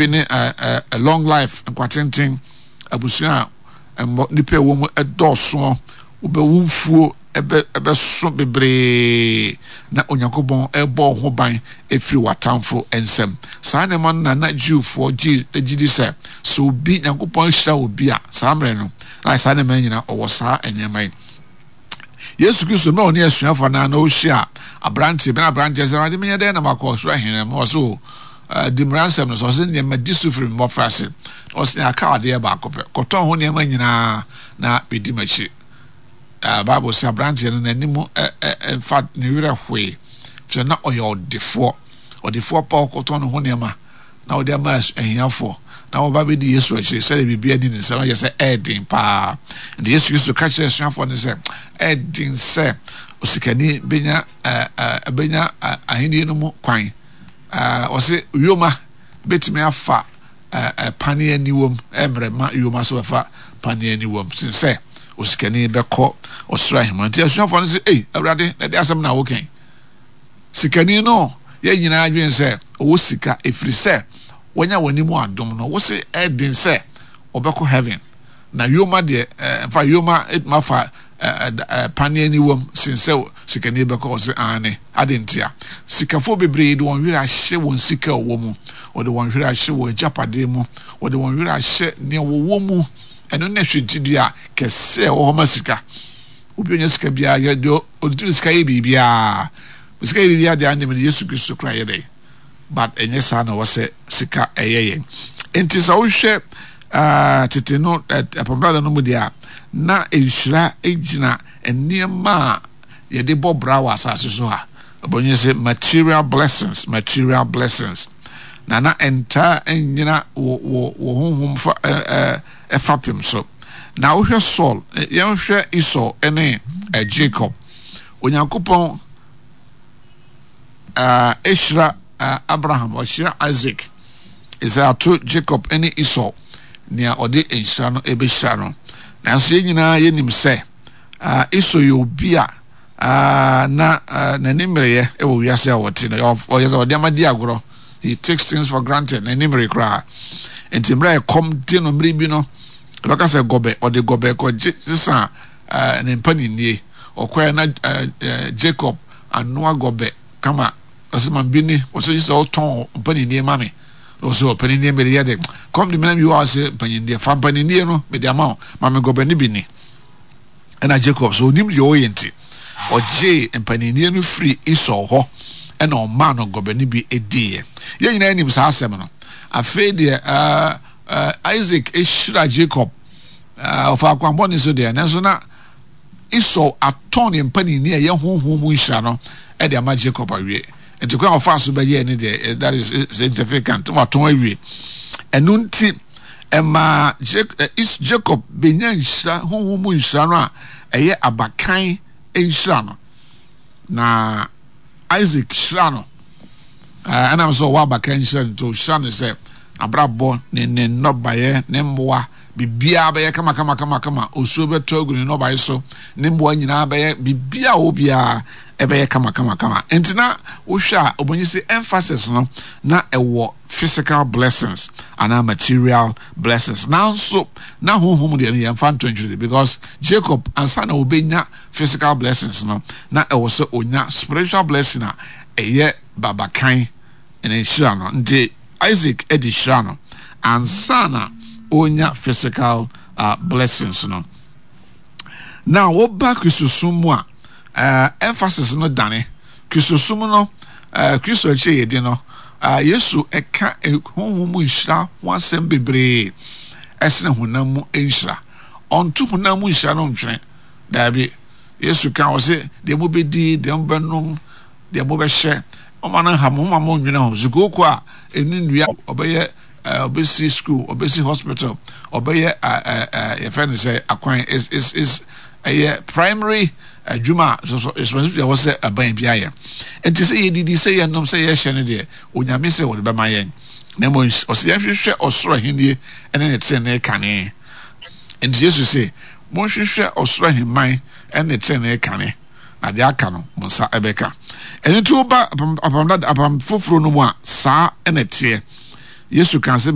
ne a long life nkwatenten abusua nipa wo mu edoso obewumfuo ebe so bebre na onyankopon ebo ho ban efiri watamfo ensem saa ne man na Jewfo gidi se so bi nyankopon hira obi a saa mre no na saa ne man nyina owo saa enyeman Yesu Kristo no ne asuafo na o hia abrante be na abrante se rade menye de na makọ so ahene mo so dimransem no so se ne ma disufri mo frase o se aka ade ba akọpe koton ho ne ma nyina na bedimachi Bible say abrante no nanimu in fact ne wira hwe so na odefo pa koton ho ne ma na ode ma ahiafo na wo ba be di Yesu achi se bibia di ne se no say edin pa ndi Yesu Kristo ka kire asuafo ne se edin se osikani benya ahini no mu kwan o se yoma betime afa pane aniwom emrema yoma so afa pane aniwom sinse osikani beko osra himanti asuafo ne se awrade na de asem na wo kan sikani no ye nyina adwen se o sika efiri se wonya wanimu adom no wo se edin se obeko heaven na yoma de fa yoma mafa pane aniwom sinse sikani beko o se ane adentia sikafo bebre de won wira hye won sika wo mu o de won wira hye wo japade mu o de won wira hye ne wo mu eno na hwetidua kese wo homa sika obi onya sika bia ye do o de sika ye bibia sika ye bibia de ande me Yesu Kristo kra ye dey but enye sa na wo se sika eyeye enti sa wo hwe tete no apombrada no mu dia na enhira egina eniema ye de bobra wa asase so ha obonye se material blessings na enta enyina wo honhom fa efapim so na wo hwe Saul ye hwe Esau ene Jacob onyankopon Eshra Abraham Oshira Isaac isa to Jacob ene Esau nia ode enhira no ebehira no na so yenyina yenim se Esau yo bia na nimreye e wo wiase a wote no o yesa ode amadi agoro. He takes things for granted and nimre kra entimra come din omri bi no baka se gobe ode gobe ko jisa ne mpani nie okwa na Jacob anua gobe kama asema bini oso jisa oton mpani nie mame oso mpani nie me yede come the man you are say mpani nie fa mpani nie no me de ama mame gobe ni bini na Jacob so nim yo yenti oje mpani nie no free Esau ho and no man of Gobeni be a dear. Young name is Assemble. A fade Isaac Eshra Jacob of our company so there. Nasona Esau a Tony and penny near young whom we shall at the magic Jacob away. And to come fast by any day that is significant. What to every and nunti and my Jacob Benyan whom we shall a year abakai in Shano. Na Isaac Shrano and I'm so waba kension to Shano say abrabo ne no baye ne mwa bibia baye kama osuobe togu ne no baye so ne mwa nyina baye bibia obia ebe kama entina wohwa obonyisi emphasis no na ewo physical blessings and material blessings now so na honhom de ne yamfa ntwenjure because Jacob ansa na obenya physical blessings no na ewo so onya spiritual blessing na eye babakan ene hira no nde Isaac edi hira no ansa na onya physical blessings no now wo back isusumu a emphasis no dane Christosum no Christo eche yedi no Yesu eka honhom nhira wansem bebre esene honamu nhira onto honamu nhira no ntwen dabi Yesu kan o se de mo bedi de mbenum de mo be hye o ma na ham ma mo nwene ho zugoko a enu nua obeye obesi school obesi hospital obeye ye friend say akwan is a primary Juma so responsibility was a ban biaye enti say ye didi say ye nom say ye hye ne de onyame say wo be ma yen na mo o se ye hwehwe osoro henie ene ne tse ne kane enti Jesus say mo hwehwe osoro himan ene tse ne kane na de aka no mo sa ebeka enti to ba apam foforo no mu a sa ene tse Yesu kan say